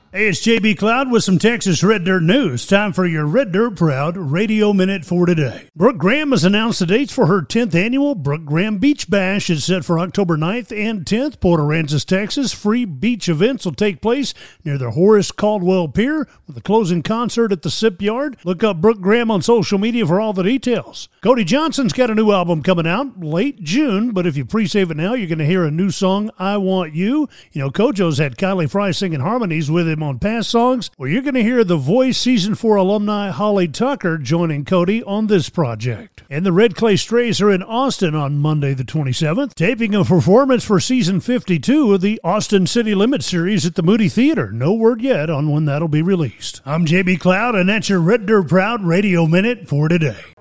Hey, it's JB Cloud with some Texas Red Dirt news. Time for your Red Dirt Proud Radio Minute for today. Brooke Graham has announced the dates for her 10th annual Brooke Graham Beach Bash. It's set for October 9th and 10th. Port Aransas, Texas. Free beach events will take place near the Horace Caldwell Pier with a closing concert at the Sip Yard. Look up Brooke Graham on social media for all the details. Cody Johnson's got a new album coming out late June, but if you pre-save it now, you're going to hear a new song, I Want You. You know, Kojo's had Kylie Fry singing harmonies with him on past songs. Well, you're going to hear The Voice Season 4 alumni Holly Tucker joining Cody on this project. And the Red Clay Strays are in Austin on Monday the 27th, taping a performance for Season 52 of the Austin City Limits series at the Moody Theater. No word yet on when that'll be released. I'm JB Cloud, and that's your Red Dirt Proud Radio Minute for today.